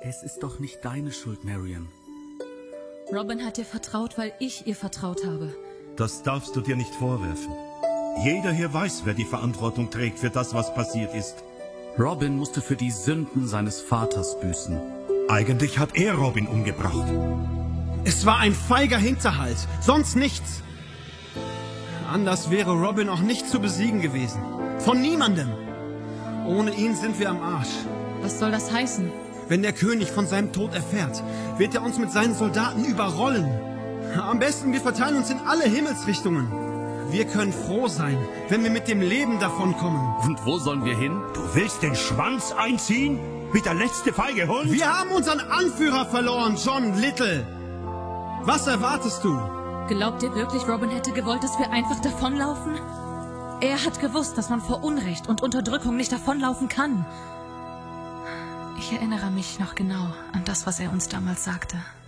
Es ist doch nicht deine Schuld, Marion. Robin hat dir vertraut, weil ich ihr vertraut habe. Das darfst du dir nicht vorwerfen. Jeder hier weiß, wer die Verantwortung trägt für das, was passiert ist. Robin musste für die Sünden seines Vaters büßen. Eigentlich hat er Robin umgebracht. Es war ein feiger Hinterhalt, sonst nichts. Anders wäre Robin auch nicht zu besiegen gewesen. Von niemandem. Ohne ihn sind wir am Arsch. Was soll das heißen? Wenn der König von seinem Tod erfährt, wird er uns mit seinen Soldaten überrollen. Am besten, wir verteilen uns in alle Himmelsrichtungen. Wir können froh sein, wenn wir mit dem Leben davonkommen. Und wo sollen wir hin? Du willst den Schwanz einziehen? Wie der letzte feige Hund? Wir haben unseren Anführer verloren, John Little. Was erwartest du? Glaubt ihr wirklich, Robin hätte gewollt, dass wir einfach davonlaufen? Er hat gewusst, dass man vor Unrecht und Unterdrückung nicht davonlaufen kann. Ich erinnere mich noch genau an das, was er uns damals sagte.